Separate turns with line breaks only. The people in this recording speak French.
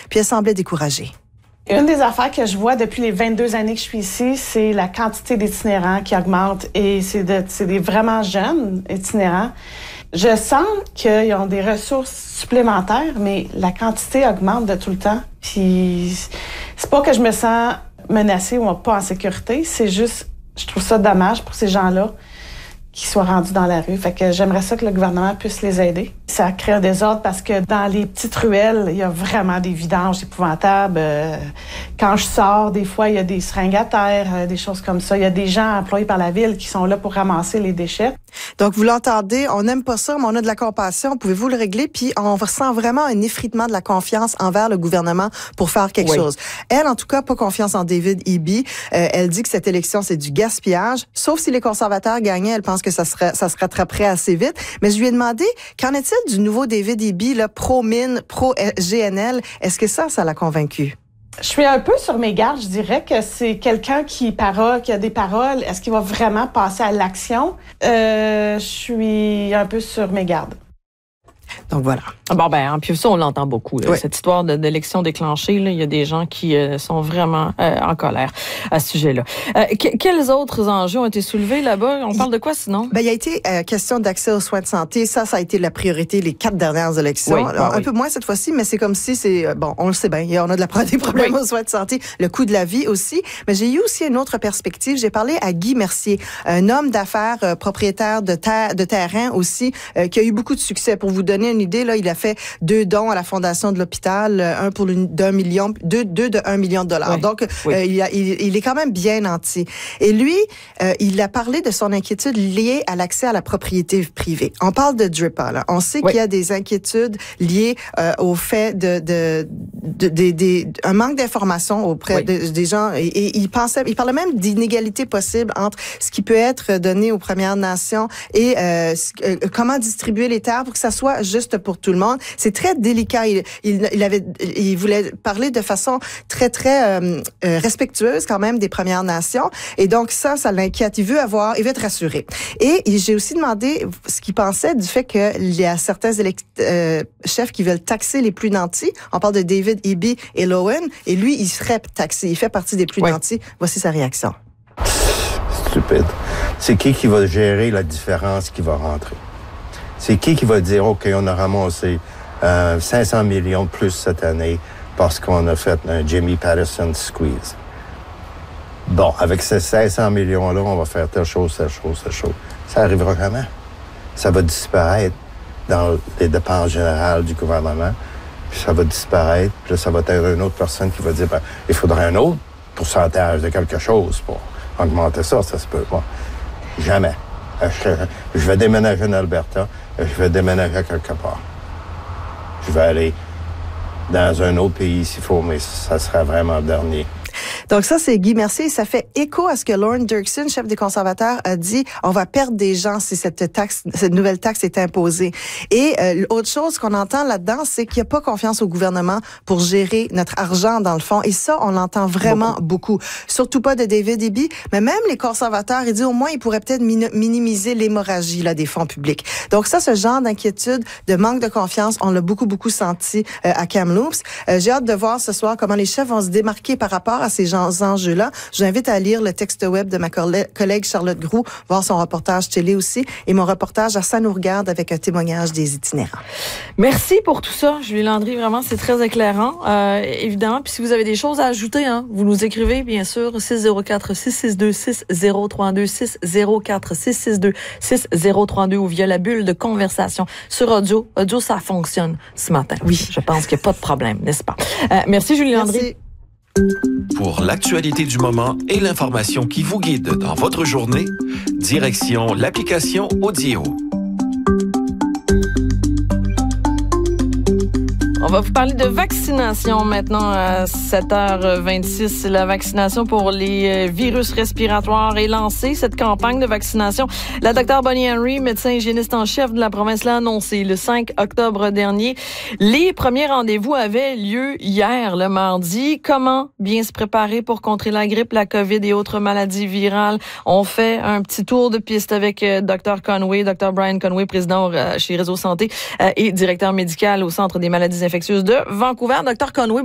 puis elle semblait découragée.
Une des affaires que je vois depuis les 22 années que je suis ici, c'est la quantité d'itinérants qui augmente et c'est des vraiment jeunes itinérants. Je sens qu'ils ont des ressources supplémentaires, mais la quantité augmente de tout le temps. Puis c'est pas que je me sens menacée ou pas en sécurité, c'est juste, je trouve ça dommage pour ces gens-là qui soient rendus dans la rue. Fait que j'aimerais ça que le gouvernement puisse les aider. Ça crée un désordre parce que dans les petites ruelles, il y a vraiment des vidanges épouvantables. Quand je sors, des fois, il y a des seringues à terre, des choses comme ça. Il y a des gens employés par la ville qui sont là pour ramasser les déchets.
Donc, vous l'entendez, on n'aime pas ça, mais on a de la compassion. Pouvez-vous le régler? Puis, on ressent vraiment un effritement de la confiance envers le gouvernement pour faire quelque chose. Elle, en tout cas, pas confiance en David Eby. Elle dit que cette élection, c'est du gaspillage. Sauf si les conservateurs gagnaient, elle pense que ça se rattraperait assez vite. Mais je lui ai demandé, qu'en est-il du nouveau David Eby, là, pro-mine, pro-GNL? Est-ce que ça l'a convaincu?
Je suis un peu sur mes gardes. Je dirais que c'est quelqu'un qui a des paroles. Est-ce qu'il va vraiment passer à l'action? Je suis un peu sur mes gardes.
Donc voilà.
Bon, puis ça, on l'entend beaucoup. Là. Cette histoire d'élection déclenchée, là, il y a des gens qui sont vraiment en colère à ce sujet-là. Quels autres enjeux ont été soulevés là-bas? On parle de quoi sinon? Il
y a été question d'accès aux soins de santé. Ça a été la priorité les 4 dernières élections. Un peu moins cette fois-ci, mais c'est comme si on le sait bien, on a des problèmes aux soins de santé, le coût de la vie aussi. Mais j'ai eu aussi une autre perspective. J'ai parlé à Guy Mercier, un homme d'affaires propriétaire de terrain aussi, qui a eu beaucoup de succès. Pour vous donner une idée, là, il a fait 2 dons à la fondation de l'hôpital, un pour d'1 million, deux de 1 million de dollars. Donc, il est quand même bien nanti. Et lui, il a parlé de son inquiétude liée à l'accès à la propriété privée. On parle de DRIPA, là. On sait qu'il y a des inquiétudes liées au fait un manque d'information auprès des gens. Et il parlait même d'inégalité possible entre ce qui peut être donné aux Premières Nations et comment distribuer les terres pour que ça soit juste pour tout le monde. C'est très délicat. Il voulait parler de façon très, très respectueuse quand même des Premières Nations. Et donc ça l'inquiète. Il veut être rassuré. Et j'ai aussi demandé ce qu'il pensait du fait qu'il y a certains chefs qui veulent taxer les plus nantis. On parle de David Eby et Lowen. Et lui, il serait taxé. Il fait partie des plus nantis. Voici sa réaction.
Stupide. C'est qui va gérer la différence qui va rentrer? C'est qui va dire, OK, on a ramassé 500 millions de plus cette année parce qu'on a fait un Jimmy Patterson squeeze. Bon, avec ces 500 millions-là, on va faire telle chose, telle chose, telle chose. Ça arrivera jamais. Ça va disparaître dans les dépenses générales du gouvernement, puis ça va disparaître, puis là, ça va être une autre personne qui va dire, il faudrait un autre pourcentage de quelque chose pour augmenter ça se peut pas. Jamais. Je vais déménager en Alberta, je vais déménager quelque part. Je vais aller dans un autre pays s'il faut, mais ça sera vraiment le dernier.
Donc ça, c'est Guy Mercier. Ça fait écho à ce que Lorne Dirksen, chef des conservateurs, a dit. On va perdre des gens si cette nouvelle taxe est imposée. Et autre chose qu'on entend là-dedans, c'est qu'il n'y a pas confiance au gouvernement pour gérer notre argent dans le fond. Et ça, on l'entend vraiment beaucoup. Surtout pas de David Eby, mais même les conservateurs, ils disent au moins ils pourraient peut-être minimiser l'hémorragie là des fonds publics. Donc ça, ce genre d'inquiétude, de manque de confiance, on l'a beaucoup senti à Kamloops. J'ai hâte de voir ce soir comment les chefs vont se démarquer par rapport à ces enjeux-là. Je vous invite à lire le texte web de ma collègue Charlotte Groux, voir son reportage télé aussi, et mon reportage à Ça nous regarde avec un témoignage des itinérants.
Merci pour tout ça, Julie Landry. Vraiment, c'est très éclairant, évidemment. Puis si vous avez des choses à ajouter, vous nous écrivez, bien sûr, 604-662-6032, 604-662-6032 ou via la bulle de conversation sur audio. Audio, ça fonctionne ce matin. Oui, je pense qu'il n'y a pas de problème, n'est-ce pas? Merci, Julie Landry.
Merci.
Pour l'actualité du moment et l'information qui vous guide dans votre journée, direction l'application Audio.
On va vous parler de vaccination maintenant à 7h26. La vaccination pour les virus respiratoires est lancée. Cette campagne de vaccination, la Dr Bonnie Henry, médecin hygiéniste en chef de la province, l'a annoncé le 5 octobre dernier. Les premiers rendez-vous avaient lieu hier, le mardi. Comment bien se préparer pour contrer la grippe, la COVID et autres maladies virales? On fait un petit tour de piste avec Dr Conway, Dr Brian Conway, président chez Réseau Santé et directeur médical au Centre des maladies infectieuses de Vancouver. Dr Conway,